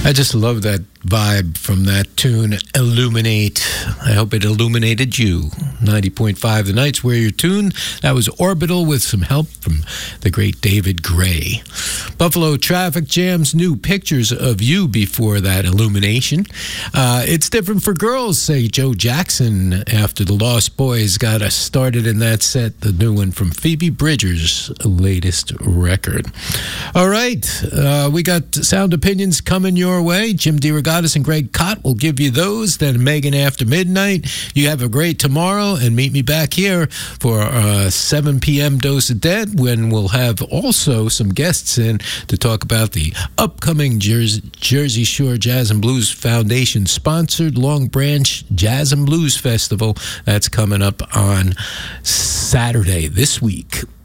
I just love that vibe from that tune, Illuminate. I hope it illuminated you. 90.5 The Night's where you're tuned. That was Orbital with some help from the great David Gray. Buffalo Traffic Jam's new pictures of you before that illumination. It's different for girls, say Joe Jackson, after the Lost Boys got us started in that set, the new one from Phoebe Bridgers' latest record. All right, we got sound opinions coming your way. Jim DeRogatis and Greg Kot will give you those. Then Megan after midnight. You have a great tomorrow, and meet me back here for 7 p.m. Dose of Dead, when we'll have also some guests in to talk about the upcoming Jersey Shore Jazz and Blues Foundation sponsored Long Branch Jazz and Blues Festival. That's coming up on Saturday this week.